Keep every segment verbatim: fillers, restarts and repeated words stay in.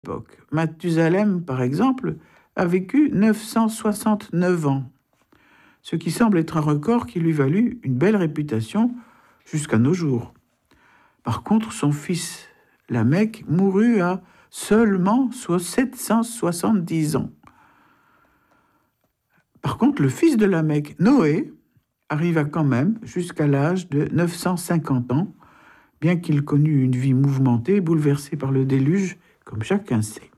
époque. Mathusalem, par exemple, a vécu neuf cent soixante-neuf ans, ce qui semble être un record qui lui valut une belle réputation jusqu'à nos jours. Par contre, son fils Lamech mourut à seulement sept cent soixante-dix ans. Par contre, le fils de Lamech, Noé, arriva quand même jusqu'à l'âge de neuf cent cinquante ans, bien qu'il connût une vie mouvementée, bouleversée par le déluge, comme chacun sait.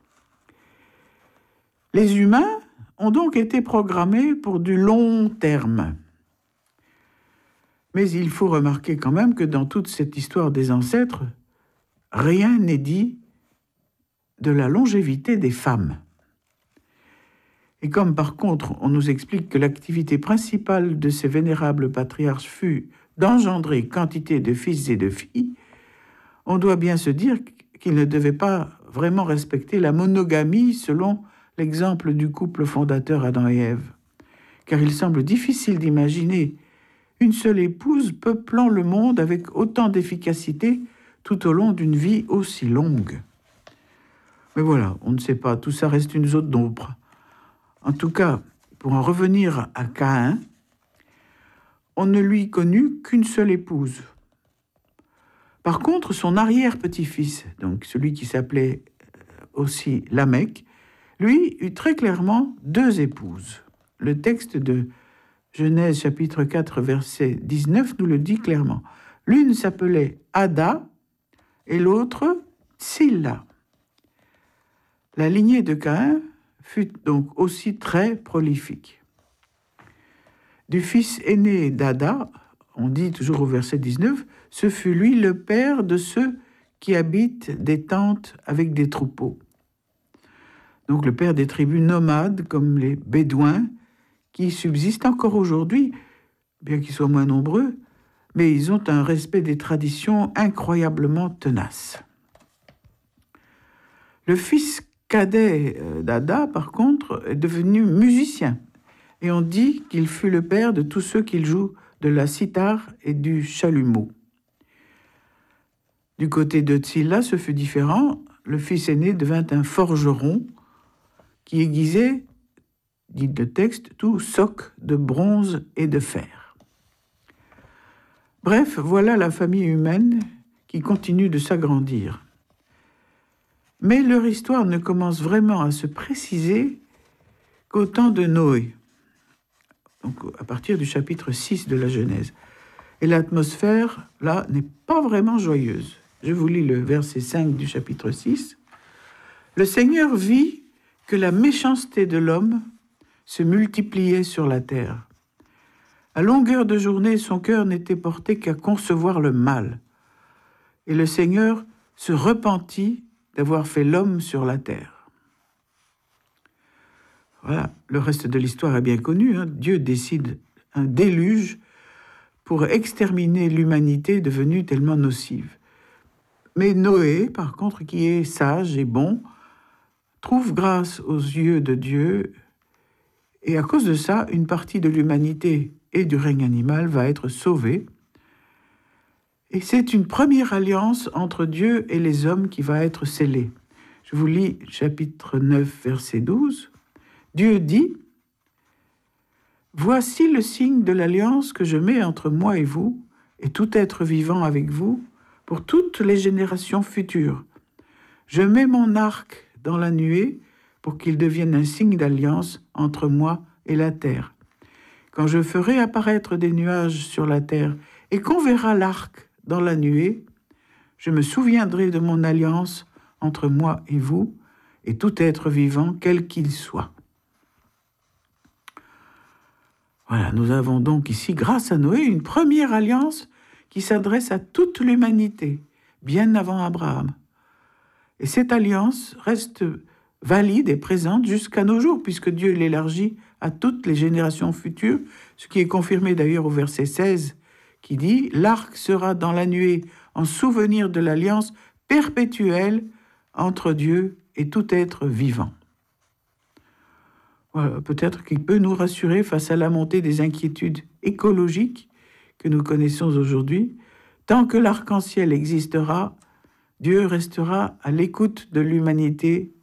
Les humains ont donc été programmés pour du long terme. Mais il faut remarquer quand même que dans toute cette histoire des ancêtres, rien n'est dit de la longévité des femmes. Et comme par contre on nous explique que l'activité principale de ces vénérables patriarches fut d'engendrer quantité de fils et de filles, on doit bien se dire qu'ils ne devaient pas vraiment respecter la monogamie selon l'exemple du couple fondateur Adam et Ève, car il semble difficile d'imaginer une seule épouse peuplant le monde avec autant d'efficacité tout au long d'une vie aussi longue. Mais voilà, on ne sait pas, tout ça reste une zone d'ombre. En tout cas, pour en revenir à Caïn, on ne lui connut qu'une seule épouse. Par contre, son arrière-petit-fils, donc celui qui s'appelait aussi Lamech, lui eut très clairement deux épouses. Le texte de Genèse chapitre quatre, verset dix-neuf nous le dit clairement. L'une s'appelait Ada et l'autre Tsilla. La lignée de Caïn fut donc aussi très prolifique. Du fils aîné d'Ada, on dit toujours au verset dix-neuf, ce fut lui le père de ceux qui habitent des tentes avec des troupeaux. Donc le père des tribus nomades comme les Bédouins, qui subsistent encore aujourd'hui, bien qu'ils soient moins nombreux, mais ils ont un respect des traditions incroyablement tenace. Le fils cadet d'Ada, par contre, est devenu musicien, et on dit qu'il fut le père de tous ceux qui jouent de la cithare et du chalumeau. Du côté de Tsilla, ce fut différent. Le fils aîné devint un forgeron qui aiguisait, dit le texte, tout soc de bronze et de fer. Bref, voilà la famille humaine qui continue de s'agrandir. Mais leur histoire ne commence vraiment à se préciser qu'au temps de Noé, donc à partir du chapitre six de la Genèse. Et l'atmosphère, là, n'est pas vraiment joyeuse. Je vous lis le verset cinq du chapitre six. « Le Seigneur vit que la méchanceté de l'homme se multipliait sur la terre. À longueur de journée, son cœur n'était porté qu'à concevoir le mal. Et le Seigneur se repentit d'avoir fait l'homme sur la terre. » Voilà, le reste de l'histoire est bien connu. Hein. Dieu décide un déluge pour exterminer l'humanité devenue tellement nocive. Mais Noé, par contre, qui est sage et bon, trouve grâce aux yeux de Dieu, et à cause de ça, une partie de l'humanité et du règne animal va être sauvée. Et c'est une première alliance entre Dieu et les hommes qui va être scellée. Je vous lis chapitre neuf, verset douze. Dieu dit, « Voici le signe de l'alliance que je mets entre moi et vous, et tout être vivant avec vous, pour toutes les générations futures. Je mets mon arc dans la nuée pour qu'il devienne un signe d'alliance entre moi et la terre. Quand je ferai apparaître des nuages sur la terre et qu'on verra l'arc dans la nuée, je me souviendrai de mon alliance entre moi et vous et tout être vivant, quel qu'il soit. » Voilà, nous avons donc ici, grâce à Noé, une première alliance qui s'adresse à toute l'humanité, bien avant Abraham. Et cette alliance reste valide et présente jusqu'à nos jours, puisque Dieu l'élargit à toutes les générations futures, ce qui est confirmé d'ailleurs au verset seize, qui dit « L'arc sera dans la nuée en souvenir de l'alliance perpétuelle entre Dieu et tout être vivant. » Voilà, peut-être qu'il peut nous rassurer face à la montée des inquiétudes écologiques que nous connaissons aujourd'hui. Tant que l'arc-en-ciel existera, Dieu restera à l'écoute de l'humanité